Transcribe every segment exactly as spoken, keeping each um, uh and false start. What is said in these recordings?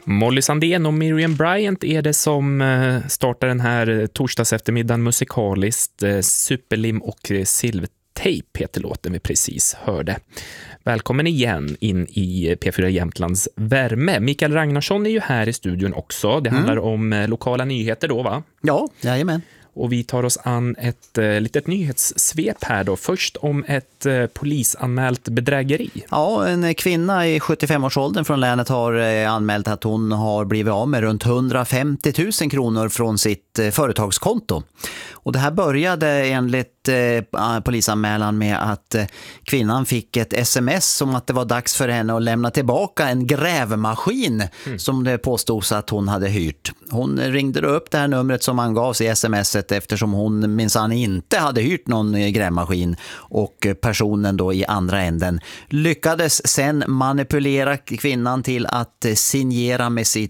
Molly Sandén och Miriam Bryant är det som startar den här torsdags eftermiddagen musikaliskt. Superlim och Silvertejp heter låten vi precis hörde. Välkommen igen in i P fyra Jämtlands värme. Mikael Ragnarsson är ju här i studion också. Det handlar mm. om lokala nyheter då, va? Ja, jajamän. Och vi tar oss an ett eh, litet nyhetssvep här då. Först om ett eh, polisanmält bedrägeri. Ja, en kvinna i sjuttiofem-årsåldern från länet har eh, anmält att hon har blivit av med runt hundrafemtio tusen kronor från sitt eh, företagskonto. Och det här började enligt eh, polisanmälan med att eh, kvinnan fick ett sms om att det var dags för henne att lämna tillbaka en grävmaskin mm. som det påstods att hon hade hyrt. Hon ringde upp det här numret som angavs i smset eftersom hon minsann inte hade hyrt någon grävmaskin, och personen då i andra änden lyckades sen manipulera kvinnan till att signera med sitt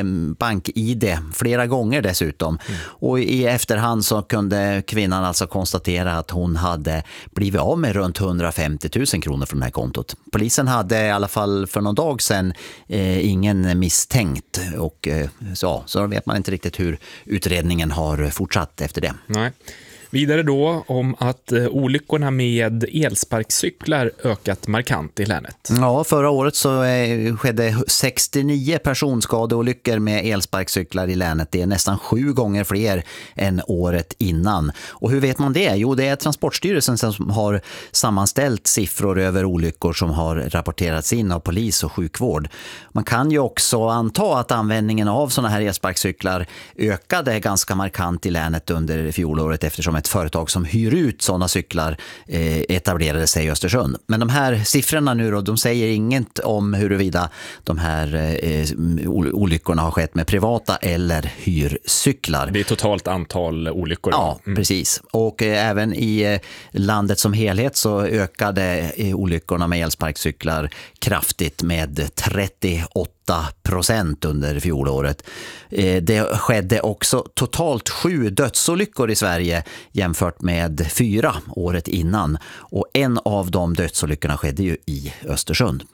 bank-I D flera gånger dessutom. Mm. Och i efterhand så kunde kvinnan alltså konstatera att hon hade blivit av med runt hundrafemtio tusen kronor från det här kontot. Polisen hade i alla fall för någon dag sedan eh, ingen misstänkt, och eh, så, så vet man inte riktigt hur utredningen har fortsatt efter det. Nej. Vidare då om att eh, olyckorna med elsparkcyklar ökat markant i länet. Ja, förra året så eh, skedde sextionio personskadeolyckor med elsparkcyklar i länet. Det är nästan sju gånger fler än året innan. Och hur vet man det? Jo, det är Transportstyrelsen som har sammanställt siffror över olyckor som har rapporterats in av polis och sjukvård. Man kan ju också anta att användningen av sådana här elsparkcyklar ökade ganska markant i länet under fjolåret, eftersom ett företag som hyr ut sådana cyklar eh, etablerade sig i Östersund. Men de här siffrorna nu då, de säger inget om huruvida de här eh, olyckorna har skett med privata eller hyrcyklar. Det är totalt antal olyckor. Ja, mm. precis. Och eh, även i eh, landet som helhet så ökade eh, olyckorna med elsparkcyklar kraftigt med trettioåtta procent under fjolåret. Det skedde också totalt sju dödsolyckor i Sverige jämfört med fyra året innan. Och en av de dödsolyckorna skedde ju i Östersund.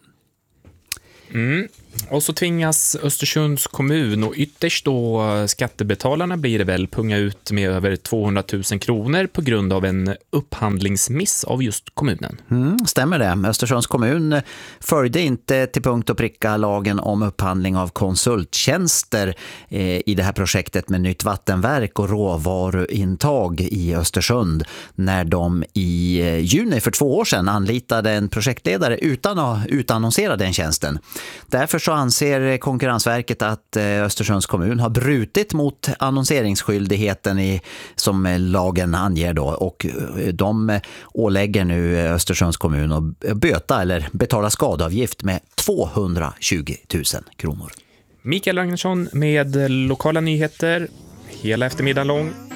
Mm. Och så tvingas Östersunds kommun och ytterst då skattebetalarna blir det väl punga ut med över tvåhundratusen kronor på grund av en upphandlingsmiss av just kommunen. Mm, stämmer det. Östersunds kommun följde inte till punkt och pricka lagen om upphandling av konsulttjänster eh, i det här projektet med nytt vattenverk och råvaruintag i Östersund, när de i eh, juni för två år sedan anlitade en projektledare utan att utannonsera den tjänsten. Därför så anser Konkurrensverket att Östersunds kommun har brutit mot annonseringsskyldigheten i, som lagen anger då, och de ålägger nu Östersunds kommun att böta eller betala skadeavgift med tvåhundratjugo tusen kronor. Mikael Ragnarsson med lokala nyheter hela eftermiddagen lång.